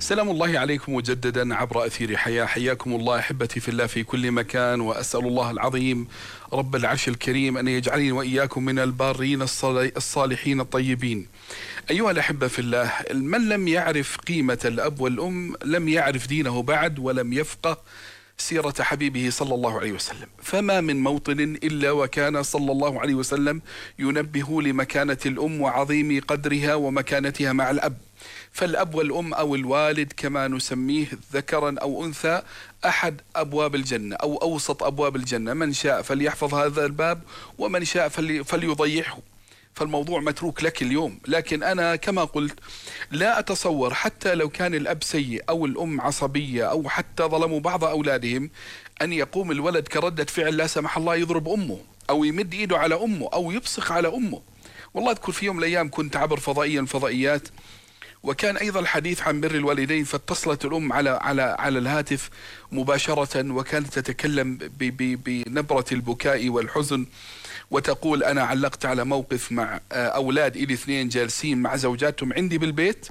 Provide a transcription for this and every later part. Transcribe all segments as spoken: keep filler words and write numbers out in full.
سلام الله عليكم مجددا عبر أثير حياة. حياكم الله أحبتي في الله في كل مكان، وأسأل الله العظيم رب العرش الكريم أن يجعلني وإياكم من البارين الصالحين الطيبين. أيها الأحبة في الله، من لم يعرف قيمة الأب والأم لم يعرف دينه بعد ولم يفقه سيرة حبيبه صلى الله عليه وسلم. فما من موطن إلا وكان صلى الله عليه وسلم ينبه لمكانة الأم وعظيم قدرها ومكانتها مع الأب. فالأب والأم أو الوالد كما نسميه ذكرا أو أنثى أحد أبواب الجنة أو أوسط أبواب الجنة، من شاء فليحفظ هذا الباب ومن شاء فليضيعه. فالموضوع متروك لك اليوم، لكن أنا كما قلت لا أتصور حتى لو كان الأب سيء أو الأم عصبية أو حتى ظلموا بعض أولادهم أن يقوم الولد كردة فعل لا سمح الله يضرب أمه أو يمد إيده على أمه أو يبصق على أمه. والله أذكر في يوم من الأيام كنت عبر فضائيا الفضائيات، وكان أيضا الحديث عن بر الوالدين، فاتصلت الأم على على على الهاتف مباشرة وكانت تتكلم بنبرة البكاء والحزن وتقول: أنا علقت على موقف مع أولاد إلي اثنين جالسين مع زوجاتهم عندي بالبيت،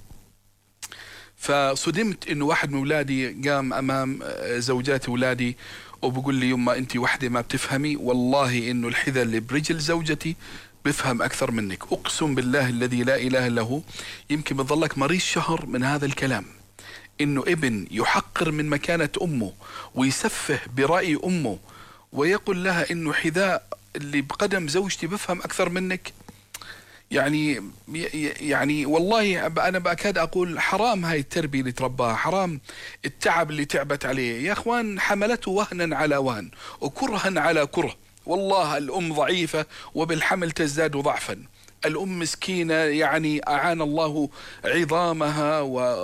فصدمت إنه واحد من أولادي قام أمام زوجات أولادي وبقول لي: يما أنت وحدة ما بتفهمي، والله إنه الحذاء اللي برجل زوجتي بفهم أكثر منك، أقسم بالله الذي لا إله إلا هو. يمكن بظلك مريض شهر من هذا الكلام، إنه ابن يحقر من مكانة أمه ويسفه برأي أمه ويقول لها إنه حذاء اللي بقدم زوجتي بفهم أكثر منك. يعني يعني والله أنا بأكاد أقول حرام هاي التربية اللي ترباها، حرام التعب اللي تعبت عليه. يا أخوان، حملته وهنا على وهن وكرها على كره. والله الأم ضعيفة وبالحمل تزداد ضعفا. الأم مسكينة، يعني أعان الله عظامها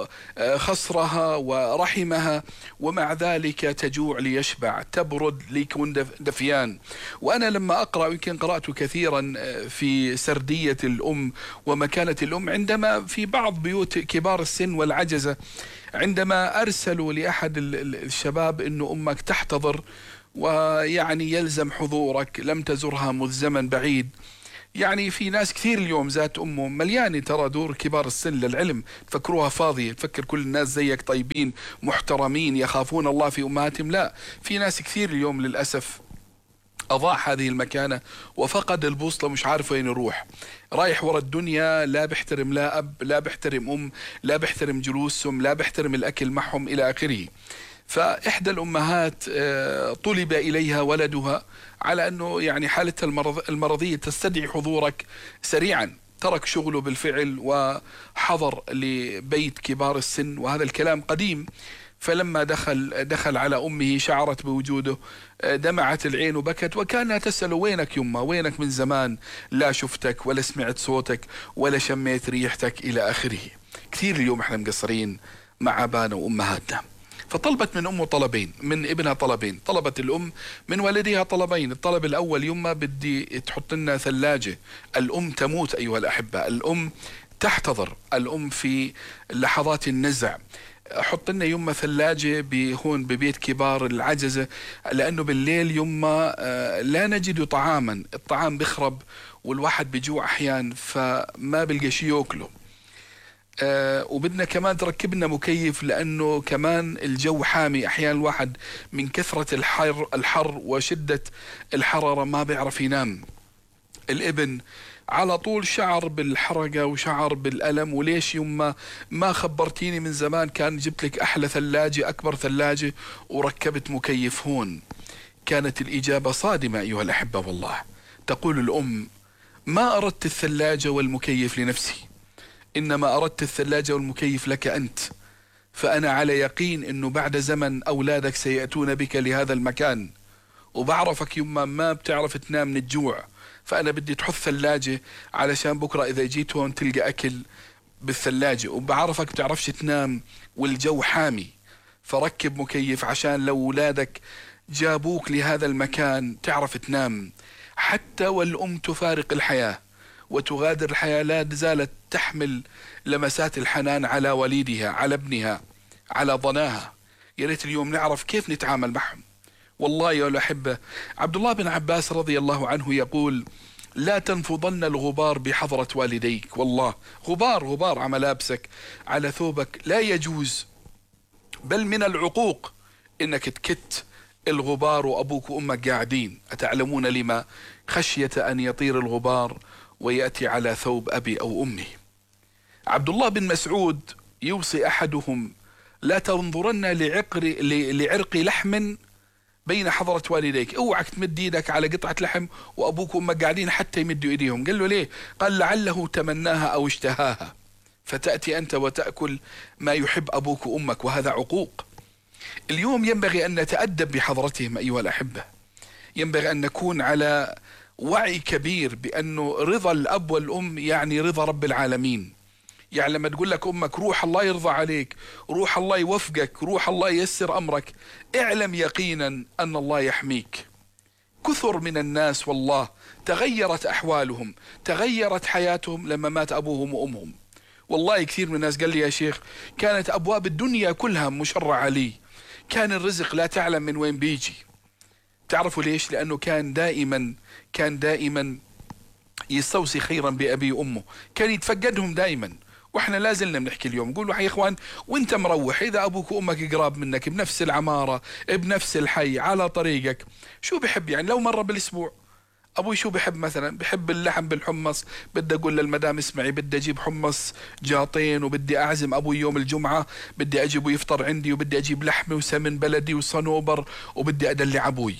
وخصرها ورحمها، ومع ذلك تجوع ليشبع، تبرد ليكون دفيان. وأنا لما أقرأ، يمكن قرأت كثيرا في سردية الأم ومكانة الأم، عندما في بعض بيوت كبار السن والعجزة عندما أرسلوا لأحد الشباب إنه أمك تحتضر ويعني يلزم حضورك، لم تزرها مذ زمن بعيد. يعني في ناس كثير اليوم ذات أمه مليانة، ترى دور كبار السن للعلم تفكروها فاضية، تفكر كل الناس زيك طيبين محترمين يخافون الله في أمهاتهم. لا، في ناس كثير اليوم للأسف أضاع هذه المكانة وفقد البوصلة، مش عارف وين يروح، رايح ورا الدنيا، لا بيحترم لا أب لا بيحترم أم لا بيحترم جلوسهم لا بيحترم الأكل معهم إلى آخره. فإحدى الأمهات طلب إليها ولدها على أنه يعني حالتها المرض المرضية تستدعي حضورك سريعا. ترك شغله بالفعل وحضر لبيت كبار السن، وهذا الكلام قديم. فلما دخل دخل على أمه شعرت بوجوده، دمعت العين وبكت، وكانت تسأل: وينك يما، وينك من زمان، لا شفتك ولا سمعت صوتك ولا شميت ريحتك إلى آخره. كثير اليوم احنا مقصرين مع أبانا وأمهاتنا. فطلبت من أمه طلبين، من ابنها طلبين. طلبت الأم من ولدها طلبين. الطلب الأول: يما بدي تحط لنا ثلاجة. الأم تموت أيها الأحبة، الأم تحتضر، الأم في لحظات النزع. حط لنا يما ثلاجة هون ببيت كبار العجزة، لأنه بالليل يما لا نجد طعاما، الطعام بخرب والواحد بجوع أحيان فما بلقى شيء يأكله. آه وبدنا كمان تركبنا مكيف، لأنه كمان الجو حامي، أحيانا الواحد من كثرة الحر الحر وشدة الحرارة ما بيعرف ينام. الابن على طول شعر بالحرقة وشعر بالألم، وليش يما ما خبرتيني من زمان، كان جبت لك أحلى ثلاجة أكبر ثلاجة وركبت مكيف هون. كانت الإجابة صادمة أيها الأحبة والله. تقول الأم: ما أردت الثلاجة والمكيف لنفسي، إنما أردت الثلاجة والمكيف لك أنت، فأنا على يقين أنه بعد زمن أولادك سيأتون بك لهذا المكان، وبعرفك يما ما بتعرف تنام من الجوع، فأنا بدي تحط ثلاجة علشان بكرة إذا جيت هون تلقى أكل بالثلاجة، وبعرفك بتعرفش تنام والجو حامي، فركب مكيف عشان لو أولادك جابوك لهذا المكان تعرف تنام. حتى والأم تفارق الحياة وتغادر الحياة لا زالت تحمل لمسات الحنان على وليدها، على ابنها، على ضناها. يا ريت اليوم نعرف كيف نتعامل معهم. والله يا الأحبة، عبد الله بن عباس رضي الله عنه يقول: لا تنفضن الغبار بحضرة والديك. والله غبار غبار على ملابسك على ثوبك لا يجوز بل من العقوق إنك تكت الغبار وأبوك وأمك قاعدين. أتعلمون لما؟ خشية أن يطير الغبار ويأتي على ثوب أبي أو أمي. عبد الله بن مسعود يوصي أحدهم: لا تنظرن لعقر لعرق لحم بين حضرة والديك، اوعك تمد ايدك على قطعة لحم وأبوك وأمك قاعدين حتى يمدوا ايديهم. قال له: ليه؟ قال: لعله تمناها أو اشتهاها فتأتي أنت وتأكل ما يحب أبوك وأمك، وهذا عقوق. اليوم ينبغي أن نتأدب بحضرتهم أيها الأحبة، ينبغي أن نكون على وعي كبير بأنه رضا الأب والأم يعني رضا رب العالمين. يعني لما تقول لك أمك روح الله يرضى عليك، روح الله يوفقك، روح الله ييسر أمرك، اعلم يقينا أن الله يحميك. كثر من الناس والله تغيرت أحوالهم، تغيرت حياتهم لما مات أبوهم وأمهم. والله كثير من الناس قال لي: يا شيخ، كانت أبواب الدنيا كلها مشرعة لي، كان الرزق لا تعلم من وين بيجي. تعرفوا ليش؟ لأنه كان دائما كان دائما يستوصي خيرا بأبي وأمه، كان يتفقدهم دائما. واحنا لازلنا بنحكي اليوم نقول: يا اخوان، وانت مروح اذا ابوك وامك قراب منك بنفس العمارة بنفس الحي على طريقك، شو بحب يعني لو مرة بالاسبوع ابوي شو بحب؟ مثلا بحب اللحم بالحمص، بدي اقول للمدام: اسمعي، بدي اجيب حمص جاطين وبدي اعزم ابوي يوم الجمعة، بدي اجيبه يفطر عندي، وبدي اجيب لحمة وسمن بلدي وصنوبر، وبدي ادلع ابوي.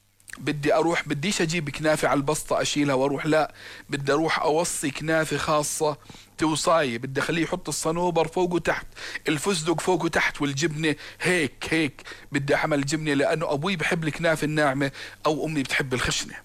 بدي اروح، بديش اجيب كنافة على البسطة اشيلها واروح، لا، بدي اروح اوصي كنافة خاصة توصاي، بدي اخليه يحط الصنوبر فوق وتحت، الفستق فوق وتحت، والجبنة هيك هيك، بدي اعمل الجبنة لانه ابوي بحب الكنافة الناعمة او امي بتحب الخشنة.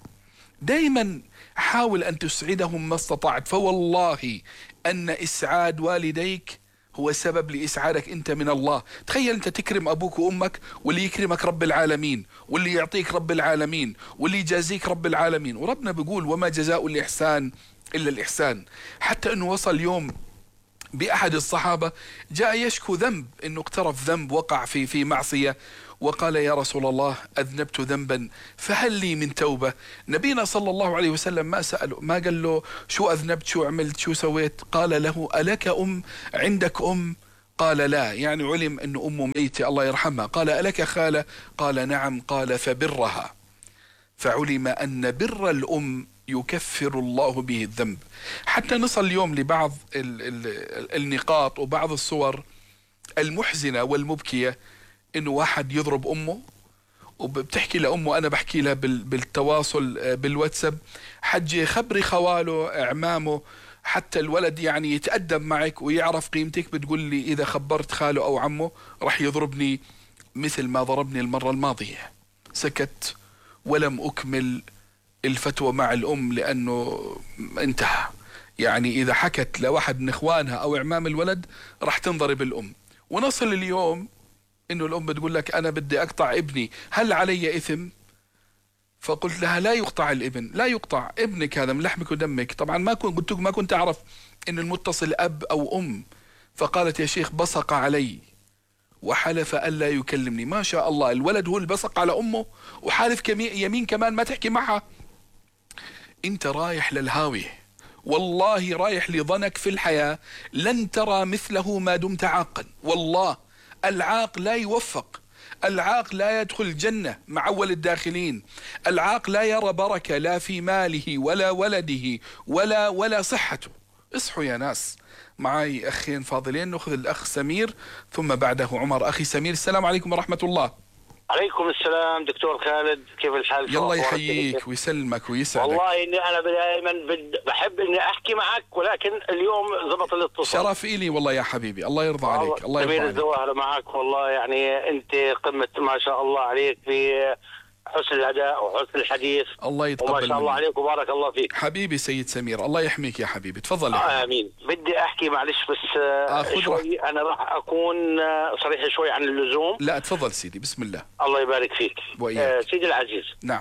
دايما حاول ان تسعدهم ما استطعت، فوالله ان اسعاد والديك هو سبب لإسعادك أنت من الله. تخيل أنت تكرم أبوك وأمك، واللي يكرمك رب العالمين، واللي يعطيك رب العالمين، واللي يجازيك رب العالمين. وربنا بيقول: وما جزاء الإحسان إلا الإحسان. حتى أنه وصل يوم بأحد الصحابة جاء يشكو ذنب، أنه اقترف ذنب، وقع في في معصية، وقال: يا رسول الله، أذنبت ذنبا فهل لي من توبة؟ نبينا صلى الله عليه وسلم ما سأله، ما قال له شو أذنبت، شو عملت، شو سويت، قال له: ألك أم؟ عندك أم؟ قال: لا. يعني علم أن أمه ميتة الله يرحمها. قال: ألك خالة؟ قال: نعم. قال: فبرها. فعلم أن بر الأم يكفر الله به الذنب. حتى نصل اليوم لبعض ال ال النقاط وبعض الصور المحزنة والمبكية، انه واحد يضرب امه، وبتحكي لامه، انا بحكي لها بالتواصل بالواتساب: حجي خبري خواله اعمامه حتى الولد يعني يتأدب معك ويعرف قيمتك. بتقول لي: اذا خبرت خاله او عمه رح يضربني مثل ما ضربني المرة الماضية. سكت ولم اكمل الفتوى مع الام لانه انتهى. يعني اذا حكت لواحد من اخوانها او اعمام الولد رح تنضرب الام. ونصل اليوم انه الام بتقول لك: انا بدي اقطع ابني، هل علي اثم؟ فقلت لها: لا يقطع الابن، لا يقطع ابنك، هذا من لحمك ودمك. طبعا ما كنت قلت ما كنت اعرف ان المتصل اب او ام. فقالت: يا شيخ، بصق علي وحلف الا يكلمني. ما شاء الله، الولد هو اللي بصق على امه وحالف يمين كمان ما تحكي معها. انت رايح للهاوية، والله رايح لضنك في الحياة لن ترى مثله ما دمت عاقا. والله العاق لا يوفق، العاق لا يدخل الجنة مع أول الداخلين، العاق لا يرى بركة لا في ماله ولا ولده ولا ولا صحته. اصحوا يا ناس. معي أخين فاضلين، نأخذ الأخ سمير ثم بعده عمر. أخي سمير، السلام عليكم ورحمة الله. عليكم السلام دكتور خالد، كيف الحال؟ يلا يحييك ويسلمك ويسعدك. والله اني انا دائما بحب اني احكي معك، ولكن اليوم ضبط الاتصال. شرف إلي والله يا حبيبي، الله يرضى عليك. الله يرضى عليك. الزواهر معك والله، يعني انت قمة ما شاء الله عليك في حسن الاداء وحسن الحديث. الله يتقبل وما شاء الله مني. عليك وبارك الله فيك حبيبي سيد سمير، الله يحميك يا حبيبي. تفضل يا آه امين. بدي احكي معلش بس آه شوي، انا راح اكون آه صريح شوي عن اللزوم. لا تفضل سيدي، بسم الله. الله يبارك فيك. آه سيدي العزيز. نعم.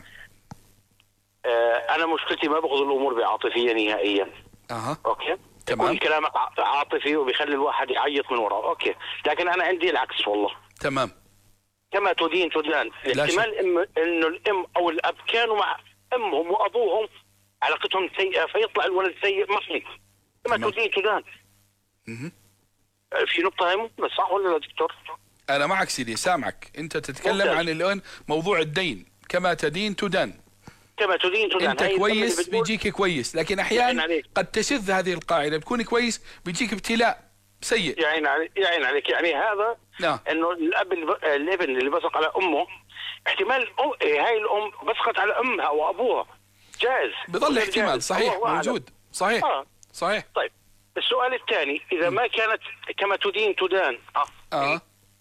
آه انا مشكلتي ما باخذ الامور بعاطفيه نهائيا. اها اوكي تمام. كل كلامك عاطفي وبيخلي الواحد يعيط من وراه. اوكي، لكن انا عندي العكس والله. تمام. كما تدين تدان. الاحتمال انه الام او الاب كانوا مع امهم وابوهم علاقتهم سيئه فيطلع الولد سيء محمي. كما تدين تدان. اها. في نقطه هي بس صح ولا لا دكتور؟ انا معك سيدي، سامعك. انت تتكلم عن الان موضوع الدين، كما تدين تدان. كما تدين تدان. انت كويس بيجيك كويس، لكن احيانا قد تشذ هذه القاعده، بتكون كويس بيجيك ابتلاء سيء. يا عين عليك، يا عين عليك. يعني هذا نعم. انه الاب الابن اللي بصق على امه، احتمال هاي الام بصقت على امها وابوها، جائز، بظل احتمال. صحيح، موجود. صحيح. آه. صحيح. طيب السؤال الثاني، اذا ما كانت كما تدين تدان، اه, آه.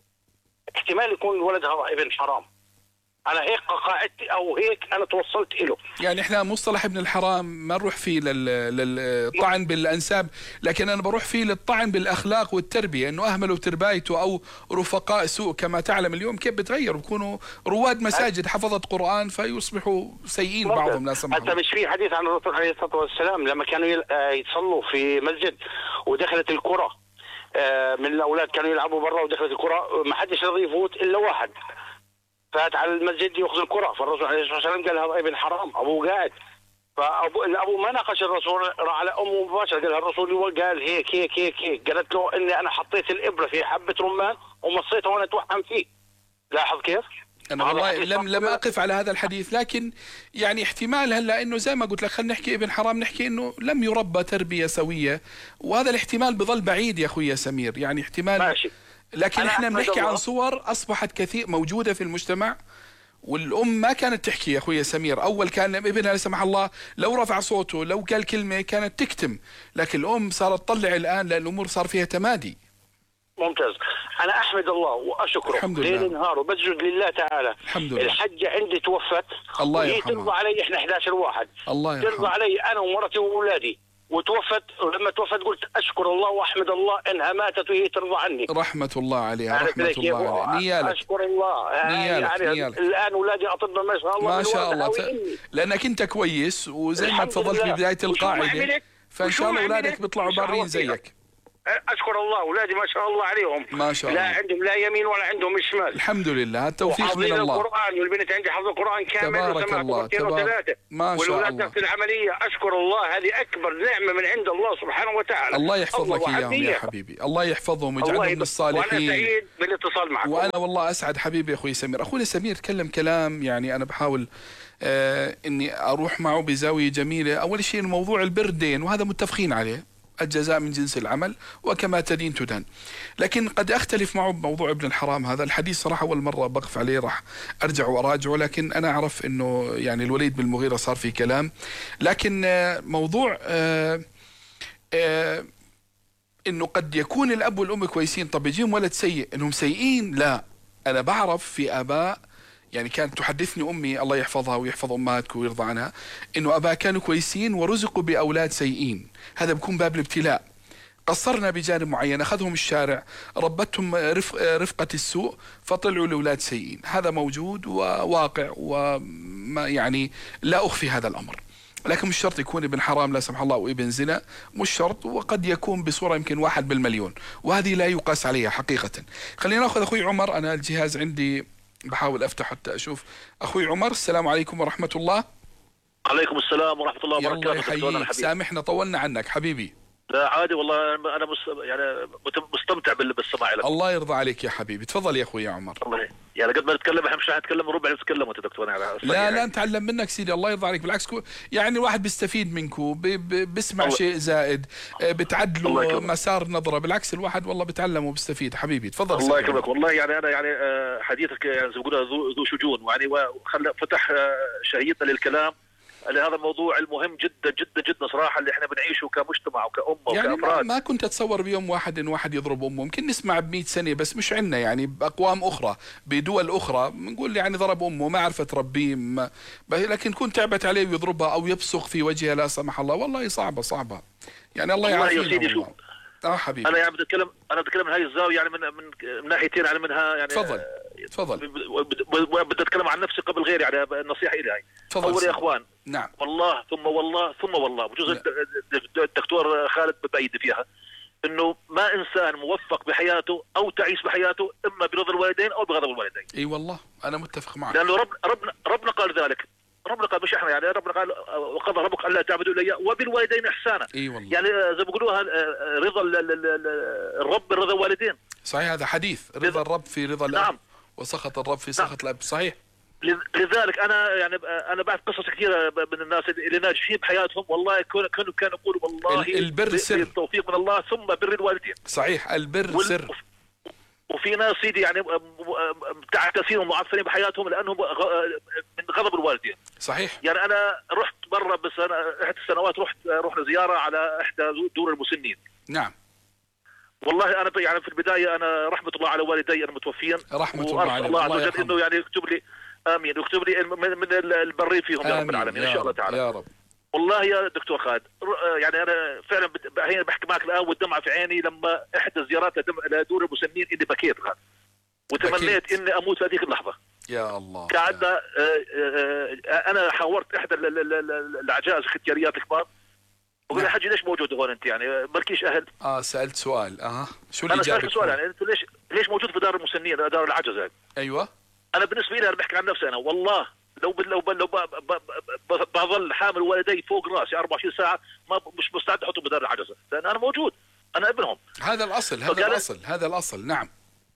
احتمال يكون ولدها ابن حرام. على هيك قاعدتي او هيك انا توصلت له. يعني احنا مصطلح ابن الحرام ما نروح فيه للطعن بالانساب، لكن انا بروح فيه للطعن بالاخلاق والتربيه، انه اهملوا تربايته او رفقاء سوء. كما تعلم اليوم كيف بتغيروا، بيكونوا رواد مساجد حفظت قران فيصبحوا سيئين بعضهم لا سمح الله. حتى مش في حديث عن الرسول عليه الصلاه والسلام لما كانوا يصلوا في مسجد ودخلت الكره من الاولاد، كانوا يلعبوا برا ودخلت الكره، ما حدش رضي يفوت الا واحد فات على المسجد ياخذ الكره، فالرسول عليه الصلاه والسلام قال هذا ابن حرام، ابوه قاعد. فابو الابو ما ناقش الرسول، راح على امه مباشره قال الرسول قال هيك هيك هيك هيك، قالت له اني انا حطيت الابره في حبه رمان ومصيتها وانا اتوحم فيه. لاحظ كيف؟ انا والله لم لم اقف على هذا الحديث، لكن يعني احتمال هلا انه زي ما قلت لك، خلينا نحكي ابن حرام، نحكي انه لم يربى تربيه سويه، وهذا الاحتمال بظل بعيد يا اخوي يا سمير، يعني احتمال ماشي. لكن احنا بنحكي عن صور اصبحت كثير موجوده في المجتمع، والام ما كانت تحكي يا اخوي سمير. اول كان ابنها لا سمح الله لو رفع صوته لو قال كلمه كانت تكتم، لكن الام صارت تطلع الان لان الامور صار فيها تمادي. ممتاز. انا احمد الله واشكره ليل نهار وبسجد لله تعالى. الحمد لله. الحجه عندي توفت، الله يرحمها، ترضى علي، احنا احد عشر واحد، الله يرحمها، ترضى علي انا ومرتي واولادي، وتوفت. ولما توفت قلت اشكر الله واحمد الله انها ماتت وهي ترضى عني. رحمه الله عليها، رحمه الله عليها. نيالك. اشكر الله. نيالك. يعني نيالك. الان اولادي اطباء ما شاء الله، ما شاء الله، ت... لانك انت كويس، وزي ما تفضلت في بدايه القاعده، فان شاء الله اولادك بيطلعوا بارين زيك. اشكر الله، اولادي ما شاء الله عليهم، ما شاء الله، لا عندهم لا يمين ولا عندهم شمال. الحمد لله، التوفيق من الله. القران، والبنت عندي حفظ القران كامل، تبارك الله، تبارك. ما شاء والولاد الله. نفس العمليه. اشكر الله، هذه اكبر نعمه من عند الله سبحانه وتعالى. الله يحفظ لك اياهم يا حبيبي، الله يحفظهم ويجعلهم من الصالحين. وانا سعيد بالاتصال معك، وانا والله اسعد حبيبي اخوي سمير. اخونا سمير تكلم كلام يعني انا بحاول آه اني اروح معه بزاويه جميله. اول شيء الموضوع البر دين، وهذا متفقين عليه، الجزاء من جنس العمل وكما تدين تدان. لكن قد أختلف معه بموضوع ابن الحرام هذا الحديث. صراحة أول مرة بقف عليه، راح أرجع وأراجعه، لكن أنا أعرف أنه يعني الوليد بن المغيرة صار في كلام. لكن موضوع آآ آآ أنه قد يكون الأب والأم كويسين، طب يجيهم ولد سيء أنهم سيئين. لا، أنا بعرف في آباء، يعني كانت تحدثني أمي الله يحفظها ويحفظ أمهاتك ويرضى عنها، إنه أباء كانوا كويسين ورزقوا بأولاد سيئين. هذا بيكون باب الابتلاء. قصرنا بجانب معين، أخذهم الشارع، ربتهم رفق رفقة السوء، فطلعوا لأولاد سيئين. هذا موجود وواقع، وما يعني لا أخفي هذا الأمر. لكن مش شرط يكون ابن حرام لا سمح الله وابن زنا، مش شرط، وقد يكون بصورة يمكن واحد بالمليون، وهذه لا يقاس عليها حقيقة. خلينا نأخذ أخوي عمر. أنا الجهاز عندي بحاول أفتح حتى أشوف. أخوي عمر، السلام عليكم ورحمة الله. عليكم السلام ورحمة الله وبركاته. الله يحييك، سامحنا طولنا عنك حبيبي. لا عادي والله، أنا مس... يعني مستمتع بالسماع لك. الله يرضى عليك يا حبيبي، تفضل يا أخوي يا عمر. الله يعني قد ما نتكلم احنا مش نتكلم ربع نتكلم وانت دكتور. يعني لا يعني. لا نتعلم منك سيدي، الله يرضى عليك، بالعكس يعني الواحد بيستفيد منكم، بي بيسمع الله. شيء زائد، بتعدلوا مسار نظرة، بالعكس الواحد والله بيتعلم وبيستفيد. حبيبي تفضل. الله يكرمك. والله يعني أنا يعني حديثك يعني زي ما بيقولوا ذو, ذو شجون، يعني وخلى فتح شهيتنا للكلام لهذا الموضوع المهم جدا جدا جدا صراحه، اللي احنا بنعيشه كمجتمع وكأمه يعني وكأفراد. ما كنت اتصور بيوم واحد ان واحد يضرب امه، يمكن نسمع ب مئة سنه، بس مش عندنا يعني باقوام اخرى بدول اخرى بنقول يعني ضرب امه ما عرفت تربيه، ما لكن كنت تعبت عليه ويضربها او يبصق في وجهها لا سمح الله. والله صعبه صعبه يعني. الله يعافينا. اه حبيبي انا يعني بتكلم انا بتكلم من هاي الزاويه، يعني من من ناحيتين، يعني منها يعني تفضل تفضل. بدي اتكلم عن نفسي قبل غيري، يعني النصيحه الي هاي. اول يا اخوان، نعم، والله ثم والله ثم والله بجوز الدكتور خالد ببعيد فيها، انه ما انسان موفق بحياته او تعيش بحياته اما برضا الوالدين او بغضب الوالدين. اي والله انا متفق معك، لانه رب ربنا ربنا قال ذلك. ربنا قال مش احنا يعني ربنا قال وقضى ربك الا تعبدوا الا اياه وبالوالدين احسانا. اي والله. يعني زي ما بيقولوها رضا الرب برضا الوالدين. صحيح هذا حديث رضا الرب في رضا الاب. نعم. وسخط الرب في سخط الاب. صحيح. لذلك انا يعني انا بعد قصص كثيره من الناس اللي ناجحين بحياتهم والله كانوا كانوا يقولوا والله البر سر، التوفيق من الله ثم بر الوالدين. صحيح البر سر. وفي ناس سيدي يعني تعتسين ومعفرين بحياتهم لانهم من غضب الوالدين. صحيح. يعني انا رحت مره بس انا احد السنوات رحت رحنا زياره على احدى دور المسنين. نعم. والله انا يعني في البدايه انا رحمه الله على والدي المتوفيين. رحمه الله عليهم. الله عز وجل انه يعني يكتب لي امين يكتب لي من البرين فيهم يا رب العالمين ان شاء الله تعالى. يا رب. والله يا دكتور خالد يعني انا فعلا هنا بحكي معك الان والدمعه في عيني لما احدى الزيارات لدور المسنين اني بكيت خالد وتمنيت اني اموت في هذيك اللحظه. يا الله. قعدنا انا حاورت احدى العجائز الختياريات الكبار وقلت له حجي ليش موجود هون انت يعني مالكيش اهل؟ اه سالت سؤال اه شو اللي انا جابك؟ سالت سؤال يعني انت ليش ليش موجود في دار المسنين دار العجز هذه؟ ايوه. انا بالنسبه لي انا بحكي عن نفسي انا والله لو لو لو بظل حامل والدي فوق راسي أربعة وعشرين ساعه ما مش مستعد احطهم بدار العجزه لان انا موجود انا ابنهم. هذا الاصل هذا الاصل هذا الاصل. نعم.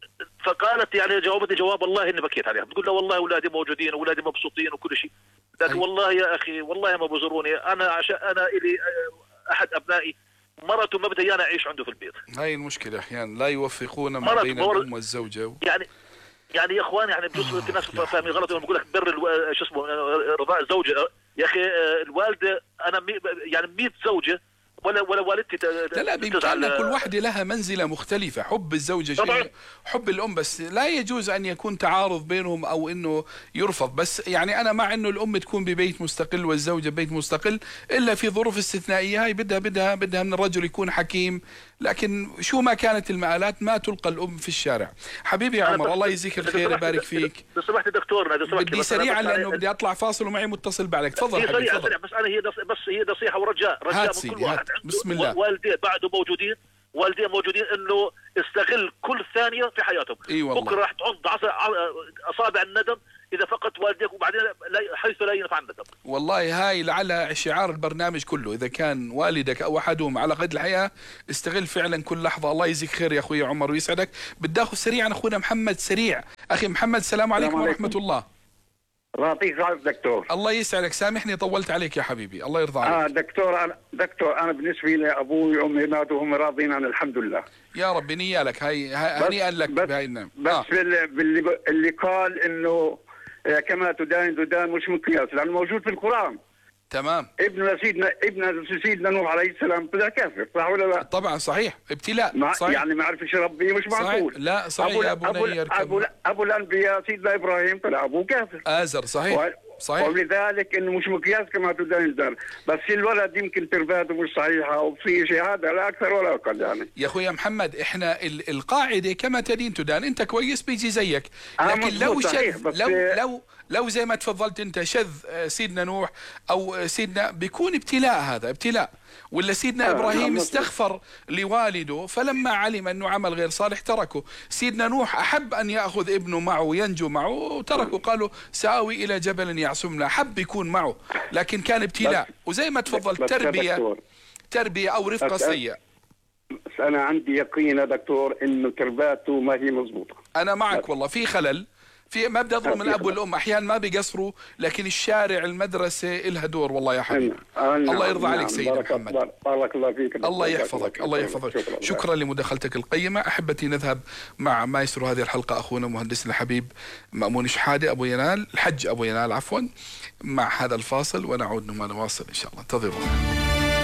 فقالت يعني جاوبتني جواب والله اني بكيت عليها بتقول له والله اولادي موجودين واولادي مبسوطين وكل شيء لكن أيوة. والله يا اخي والله ما بزوروني انا عشان انا الي احد ابنائي مرته ما بدي انا اعيش عنده في البيت. هاي المشكله احيانا لا يوفقون ما بين الام والزوجه و... يعني يعني يا اخوان يعني بجوز في ناس فاهمين غلط لما بقول لك بر شو اسمه رضاء الزوجه يا اخي الوالده انا مي يعني مية زوجه ولا ولا والدتي لا لا بإمكاننا كل واحدة لها منزلة مختلفة. حب الزوجة شيء حب الأم بس لا يجوز أن يكون تعارض بينهم أو أنه يرفض. بس يعني أنا مع أنه الأم تكون ببيت مستقل والزوجة ببيت مستقل إلا في ظروف استثنائية هاي بدها بدها بدها من الرجل يكون حكيم. لكن شو ما كانت المآلات ما تلقى الأم في الشارع. حبيبي يا عمر الله يجزيك الخير يبارك فيك. لو سمحت دكتور بدي سريعا لأنه بدي أطلع فاصل ومعي متصل بعدك. تفضل حبيبي تفضل. بس أنا هي بس هي نصيحة ورجاء رجاء من كل واحد بسم الله. والديه بعده موجودين والديه موجودين انه استغل كل ثانيه في حياتهم. اي والله. بكره راح تعض اصابع الندم اذا فقدت والديك وبعدين حيث لا ينفع الندم. والله هاي لعلها شعار البرنامج كله. اذا كان والدك او احدهم على قيد الحياه استغل فعلا كل لحظه. الله يجزيك خير يا اخوي عمر ويسعدك. بدي اخذ سريعا اخونا محمد سريع. اخي محمد السلام عليكم ورحمه الله. يعطيك العافيه دكتور. الله يسعدك سامحني طولت عليك يا حبيبي الله يرضى عليك. اه دكتور انا دكتور انا بالنسبه لي ابوي وامي ماتوا وهم راضين عن الحمد لله. يا رب نيالك هاي هنيئا لك بهاي النعم. بس آه. باللي اللي قال انه كما تدان تدان مش مقياس لانه موجود في القران. تمام. ابن سيدنا ابن سيدنا نوح عليه السلام طلع كافر صح ولا لا؟ طبعا صحيح ابتلاء صحيح. يعني ما عرفش ربي مش معقول. لا صحيح أبو يا بني أبو, أبو, أبو الأنبياء سيدنا إبراهيم طلع أبوه كافر. آزر صحيح و... صحيح. ولذلك إنه مش مقياس كما تدان الدار. بس الولد يمكن ترباته مش صحيحة وفي شيء هذا لا أكثر ولا أقل يعني. يا أخويا محمد إحنا ال... القاعدة كما تدين تدان. أنت كويس بيجي زيك لكن لو شذ لو لو لو زي ما تفضلت انت شذ سيدنا نوح او سيدنا بيكون ابتلاء. هذا ابتلاء. ولا سيدنا آه ابراهيم استغفر لوالده فلما علم انه عمل غير صالح تركه. سيدنا نوح احب ان ياخذ ابنه معه وينجو معه وتركه قالوا سآوي الى جبل يعصمنا. حب يكون معه لكن كان ابتلاء. وزي ما تفضلت تربيه تربيه او رفقه سيئه. بس انا عندي يقين يا دكتور انه ترباته ما هي مضبوطه. انا معك والله في خلل في ما بدي اظلم الاب والام احيانا ما بيقصروا لكن الشارع المدرسه لها دور والله يا حبيبي. الله يرضى عليك سيدي محمد. بارك الله فيك. الله يحفظك الله يحفظك. شكرا, شكرا لمداخلتك القيمه. احبتي نذهب مع مايسترو هذه الحلقه اخونا مهندسنا الحبيب مأمون شحاده ابو ينال الحج ابو ينال عفوا مع هذا الفاصل ونعود نواصل ان شاء الله. انتظرونا.